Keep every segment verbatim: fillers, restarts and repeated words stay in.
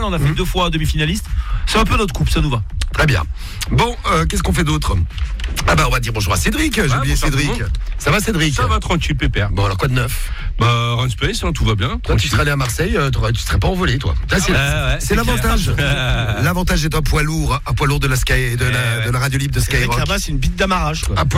On a fait mmh. deux fois demi-finaliste. C'est un peu notre coupe, ça nous va. Très bien. Bon, euh, qu'est-ce qu'on fait d'autre ? Ah bah on va dire bonjour à Cédric. J'ai ah, oublié Cédric. Ça va Cédric ? Ça va tranquille pépère. Bon alors quoi de neuf ? Bah Run Space, hein, tout va bien. Toi tu serais allé à Marseille, euh, tu serais pas envolé toi. Ça, c'est, ah, ouais, c'est, c'est l'avantage. L'avantage d'être un poids lourd, un poids lourd de la Sky, de la, ouais. de la radio libre de Skyrock. C'est là-bas c'est une bite d'amarrage. Quoi. Ah,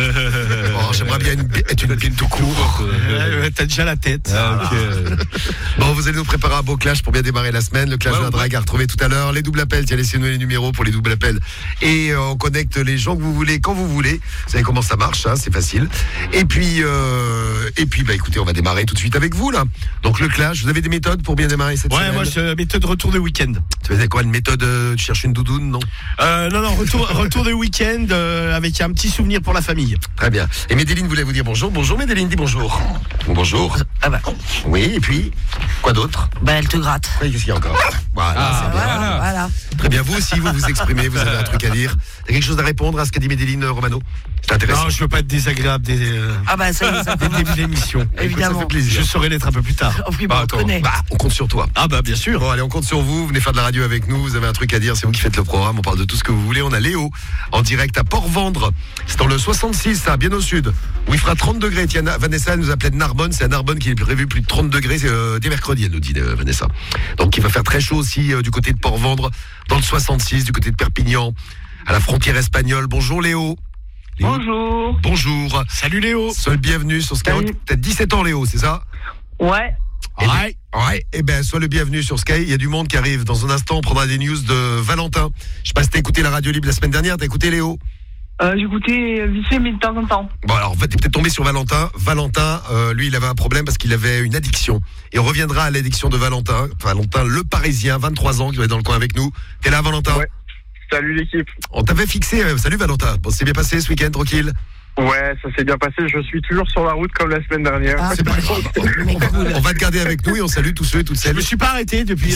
oh, j'aimerais bien une, être une bite tout court. Ouais, ouais, t'as déjà la tête. Ah, okay. Bon vous allez nous préparer un beau clash pour bien démarrer la semaine. Le clash ouais, de la drague à retrouver tout à l'heure. Les doubles appels, tiens laissez-nous les numéros pour les doubles appels. Et euh, on connecte les gens que vous voulez quand vous voulez. Vous savez comment ça marche, hein, c'est facile. Et puis, euh, et puis, bah écoutez, on va démarrer tout de suite avec vous là. Donc le clash, vous avez des méthodes pour bien démarrer cette ouais, semaine ? Ouais, moi, c'est la méthode retour de week-end. Tu faisais quoi, une méthode euh, Tu cherches une doudoune, non ? euh, Non, non, retour, retour de week-end euh, avec un petit souvenir pour la famille. Très bien. Et Médéline voulait vous dire bonjour. Bonjour Médéline, dis bonjour. Bonjour. Ah bah. Oui, et puis quoi d'autre ? Bah elle te gratte. Oui, qu'est-ce qu'il y a encore ? Voilà, ah, c'est bien. Voilà, voilà. Très bien. Vous aussi, vous vous exprimez. Vous avez un truc à dire. Il y a quelque chose à répondre à ce qu'a dit Médéline Romano ? C'est intéressant. Non, je veux pas être désagréable dès, euh, ah bah ça y est, ça dès le début de l'émission. Évidemment. Ça fait plaisir. Je saurai l'être un peu plus tard. Oh, oui, bah, bah, on, bah, on compte sur toi. Ah bah bien sûr. Bon allez, on compte sur vous. Vous venez faire de la radio avec nous. Vous avez un truc à dire. C'est vous qui faites le programme. On parle de tout ce que vous voulez. On a Léo en direct à Port-Vendre. C'est dans le soixante-six, ça, bien au sud. Où il fera trente degrés. Tiens, Vanessa elle nous appelait de Narbonne. C'est à Narbonne qu'il est prévu plus de trente degrés euh, dès mercredi. Elle nous dit euh, Vanessa. Donc il va faire très chaud aussi euh, du côté de Port-Vendre, dans le soixante-six, du côté de Perpignan, à la frontière espagnole. Bonjour Léo. Léo. Bonjour. Bonjour. Salut Léo. Sois le bienvenu sur Skyrock. T'as dix-sept ans Léo, c'est ça ? Ouais. Et ouais. Ouais. Eh ben, sois le bienvenu sur Sky. Il y a du monde qui arrive. Dans un instant, on prendra des news de Valentin. Je sais pas si t'as écouté la radio libre la semaine dernière. T'as écouté Léo ? Euh, j'ai écouté vite fait, mais de temps en temps. Bon, alors, t'es peut-être tombé sur Valentin. Valentin, euh, lui, il avait un problème parce qu'il avait une addiction. Et on reviendra à l'addiction de Valentin. Valentin, le Parisien, vingt-trois ans, qui est dans le coin avec nous. T'es là, Valentin ? Ouais. Salut l'équipe. On t'avait fixé. Euh, salut Valentin. Bon, c'est bien passé ce week-end, tranquille ? Ouais, ça s'est bien passé. Je suis toujours sur la route comme la semaine dernière. Ah, c'est pas grave. On va te garder avec nous et on salue tous ceux et toutes celles. Je me suis pas arrêté depuis.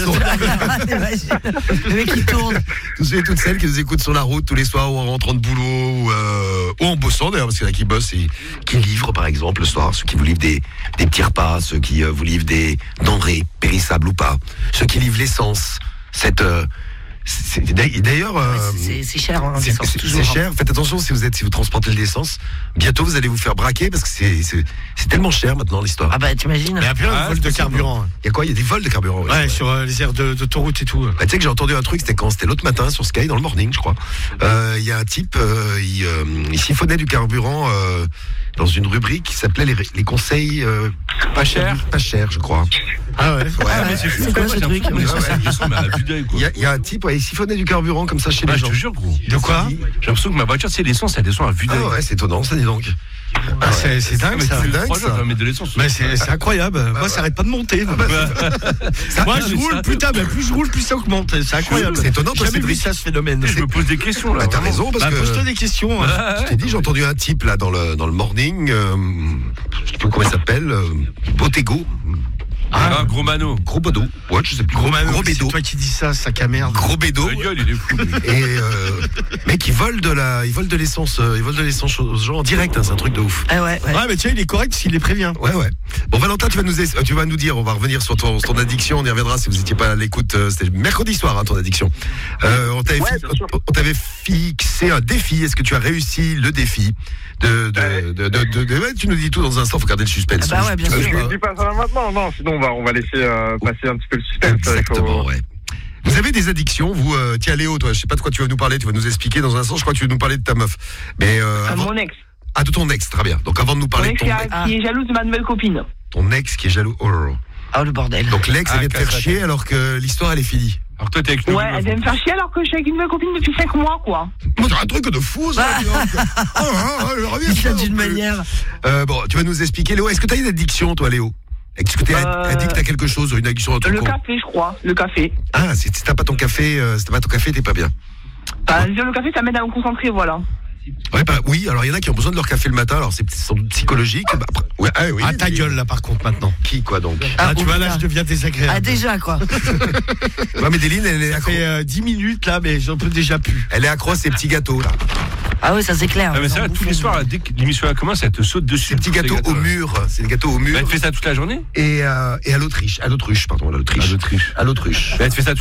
Le mec qui tourne. Tous ceux et toutes celles qui nous écoutent sur la route tous les soirs ou en rentrant de boulot ou, euh, ou en bossant d'ailleurs, parce qu'il y en a qui bossent et qui livrent par exemple le soir, ceux qui vous livrent des, des petits repas, ceux qui euh, vous livrent des denrées périssables ou pas, ceux qui livrent l'essence. Cette euh, C'est, d'ailleurs, euh, c'est, c'est cher. Hein, c'est, c'est, c'est cher. Faites attention si vous êtes, si vous transportez de l'essence. Bientôt, vous allez vous faire braquer parce que c'est, c'est, c'est tellement cher maintenant l'histoire. Ah bah t'imagines. Il y a plein ah, de vols de carburant. Il y a quoi ? Il y a des vols de carburant. Ouais, ouais sur euh, les aires de, d'autoroute et tout. Bah, tu sais que j'ai entendu un truc. C'était quand ? C'était l'autre matin sur Sky dans le morning, je crois. Euh, il y a un type, euh, il, euh, il siphonnait du carburant euh, dans une rubrique qui s'appelait les, les conseils euh, pas cher, pas cher, je crois. Ah ouais. ouais. Ah ouais. C'est, c'est quoi ce truc ? Il y a, il y a un type, ouais, il siphonnait du carburant comme ça chez bah, les gens. Je te jure, gros. De quoi ? J'ai l'impression que ma voiture, c'est l'essence, elle descend à vue d'œil. Ah ouais, c'est étonnant, ça dis donc. Ah, ouais. c'est, c'est dingue, ça. C'est dingue, ça. Je mettre de l'essence. Mais c'est, c'est incroyable. Bah, moi, ouais. Ça arrête pas de monter. Bah, ça, moi, je roule, putain, mais plus je roule, plus ça augmente. C'est incroyable. C'est étonnant, j'ai jamais vu ça, ce phénomène. Je me pose des questions, là. Bah, t'as raison, parce bah, que. Pose-toi des questions. Hein. Je t'ai dit, j'ai entendu un type, là, dans le, dans le morning, euh, je sais plus comment il s'appelle, euh, Bottego. Ah, ah, gros mano. Gros Bodo. Ouais, je sais plus. Gros mano. Gros bédo. C'est toi qui dis ça, sac à merde. Gros bédo. La gueule, il est fou. Et euh, mec, il vole de la, il vole de l'essence, euh, il vole de l'essence aux gens en direct. Hein, c'est un truc de ouf. Ah ouais, ouais. Ouais, mais tu vois, il est correct s'il les prévient. Ouais, ouais. Bon, Valentin, tu vas nous, tu vas nous dire, on va revenir sur ton, ton addiction. On y reviendra si vous n'étiez pas à l'écoute. Euh, c'était mercredi soir, hein, ton addiction. Euh, on t'avait, ouais, fi- on, on t'avait fixé un défi. Est-ce que tu as réussi le défi de, de, ouais. de, de, de, de, de ouais, tu nous dis tout dans un instant. Faut garder le suspense. Ah bah ouais, bien sûr. Je ne dis pas ça maintenant, non. Sinon, on va, on va laisser. Euh, passer un petit peu le suspense. Exactement, faut... ouais. Vous avez des addictions, vous euh, tiens Léo, toi, je sais pas de quoi tu vas nous parler, tu vas nous expliquer dans un instant, je crois que tu vas nous parler de ta meuf. Mais euh, à avant... mon ex. Ah, de ton ex, très bien. Donc avant de nous parler mon ex de ton qui, ex, a, qui est jalouse de ma nouvelle copine. Ton ex qui est jaloux. Oh, oh, oh. Ah le bordel. Donc l'ex ah, elle vient te faire chier alors que l'histoire elle est finie. Alors toi t'es avec nous. Ouais, elle vient me faire chier alors que je suis avec une nouvelle copine depuis cinq mois, quoi. Moi, c'est un truc de fou, ça. Ah. Il vient d'une manière. Euh, bon, tu vas nous expliquer, Léo. Est-ce que tu as une addiction, toi, Léo? Est-ce que tu es euh... addict à quelque chose, une addiction à un truc? Le con. Café, je crois. Le café. Ah, si t'as pas ton café, euh, si t'as pas ton café, t'es pas bien. Bah, ouais. Le café, ça m'aide à me concentrer, voilà. Ouais, bah, oui, alors il y en a qui ont besoin de leur café le matin, alors c'est sans doute psychologique. Bah, après, ouais, ah, oui, ah, ta oui. gueule là par contre maintenant. Qui quoi donc? Ah, ah tu vois là, je deviens désagréable. Ah, déjà quoi. Ouais, mais Déline, elle est accro. Ça fait euh, dix minutes là, mais j'en peux déjà plus. Elle est accro à ces petits gâteaux là. Ah oui, ça c'est clair. Ah, mais ça, tous les soirs, dès que l'émission commence, elle te saute dessus. Ces petits gâteaux, gâteaux au mur, c'est des gâteaux au mur. Bah, elle te fait ça toute la journée? Et, euh, et à l'Autriche, à l'Autriche, pardon, à l'Autriche. À l'Autriche. À l'Autriche. Bah, elle te fait ça